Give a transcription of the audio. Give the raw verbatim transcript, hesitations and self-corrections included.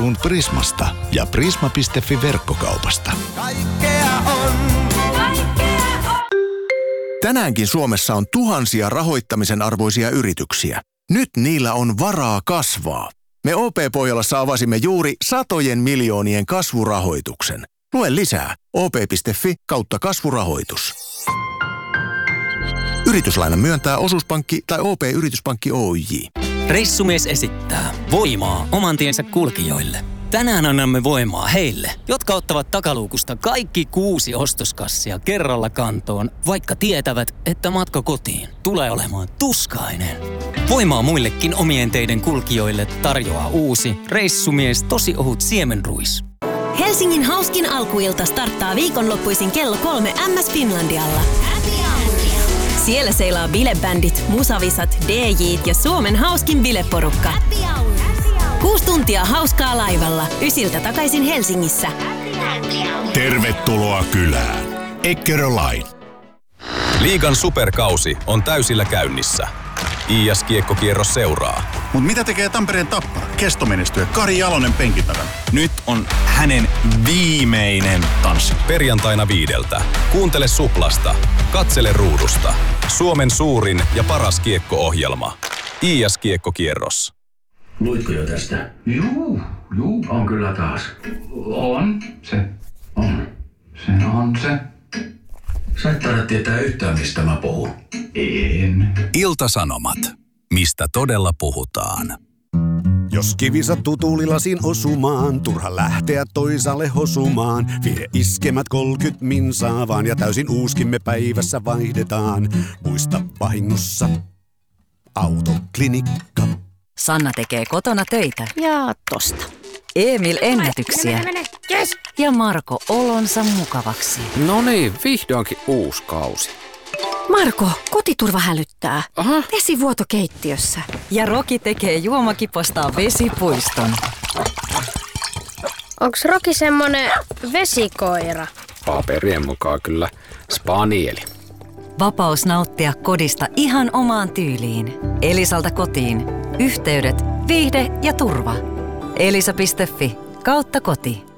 kotiintuloon Prismasta ja prisma piste fi verkkokaupasta. Kaikkea on. Kaikkea on. Tänäänkin Suomessa on tuhansia rahoittamisen arvoisia yrityksiä. Nyt niillä on varaa kasvaa. Me O P-Pohjolassa avasimme juuri satojen miljoonien kasvurahoituksen. Lue lisää o p piste fi kautta kasvurahoitus. Yrityslainan myöntää Osuuspankki tai O P-yrityspankki Oyj. Reissumies esittää voimaa oman tiensä kulkijoille. Tänään annamme voimaa heille, jotka ottavat takaluukusta kaikki kuusi ostoskassia kerralla kantoon, vaikka tietävät, että matka kotiin tulee olemaan tuskainen. Voimaa muillekin omien teiden kulkijoille tarjoaa uusi Reissumies tosi ohut siemenruis. Helsingin hauskin alkuilta starttaa viikonloppuisin kello kolme M S Finlandialla. Siellä seilaa bilebändit, musavisat, D J:t ja Suomen hauskin bileporukka. Kuusi tuntia hauskaa laivalla, ysiltä takaisin Helsingissä. Tervetuloa kylään. Eckerö Line. Liigan superkausi on täysillä käynnissä. I S-kiekkokierros seuraa. Mut mitä tekee Tampereen Tappara? Kestomenestyjä Kari Jalonen penkin takana. Nyt on hänen viimeinen tanssi. Perjantaina viideltä. Kuuntele Suplasta. Katsele ruudusta. Suomen suurin ja paras kiekko-ohjelma. I S-kiekkokierros. Luitko jo tästä? Juu, juu, on kyllä taas. On, se on. Se on se. Sä et tarvitse tietää yhtään, mistä mä puhun. En. Ilta-Sanomat. Mistä todella puhutaan. Jos kivi sattuu tuulilasin osumaan, turha lähteä toisaalle hosumaan. Vie iskemät kolkyt minsaa vaan ja täysin uuskimme päivässä vaihdetaan. Muista vahingossa Autoklinikka. Sanna tekee kotona töitä. Ja tosta. Emil ennätyksiä. Mene, mene, yes. Ja Marko olonsa mukavaksi. No niin, vihdoinkin uusi kausi. Marko, kotiturva hälyttää. Aha. Vesivuoto keittiössä. Ja Roki tekee juomakipostaan vesipuiston. Onks Roki semmonen vesikoira? Paperien mukaan kyllä spanieli. Vapaus nauttia kodista ihan omaan tyyliin. Elisalta kotiin. Yhteydet, viihde ja turva. Elisa piste fi kautta koti.